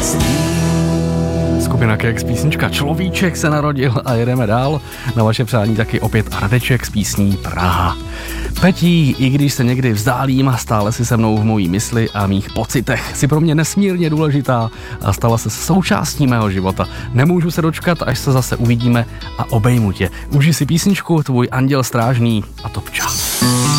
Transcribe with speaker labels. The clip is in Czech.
Speaker 1: Skupina Kex, písnička Človíček se narodil a jedeme dál. Na vaše přání taky opět Radeček s písní Praha. Petí, i když se někdy vzdálím, stále si se mnou v mojí mysli a mých pocitech. Jsi pro mě nesmírně důležitá a stala se součástí mého života. Nemůžu se dočkat, až se zase uvidíme a obejmu tě. Uži si písničku Tvůj anděl strážný a Topča.